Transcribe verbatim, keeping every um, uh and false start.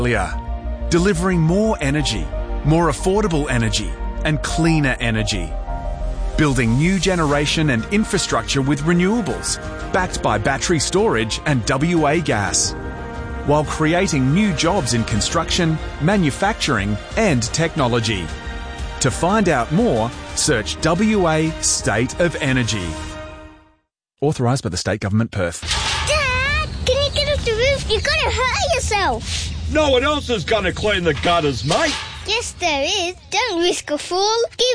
delivering more energy, more affordable energy, and cleaner energy. Building new generation and infrastructure with renewables, backed by battery storage and W A Gas, while creating new jobs in construction, manufacturing, and technology. To find out more, search W A State of Energy. Authorised by the State Government, Perth. Dad, can you get off the roof? You're going to hurt yourself. No one else is going to clean the gutters, mate. Yes, there is. Don't risk a fall. Give